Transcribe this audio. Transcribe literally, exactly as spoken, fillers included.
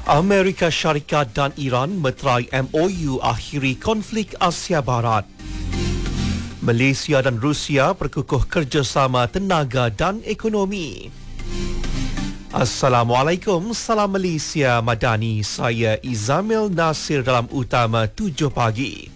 Amerika Syarikat dan Iran meterai M O U akhiri konflik Asia Barat. Malaysia dan Rusia berkukuh kerjasama tenaga dan ekonomi. Assalamualaikum, salam Malaysia Madani. Saya Izamil Nasir dalam Utama tujuh pagi.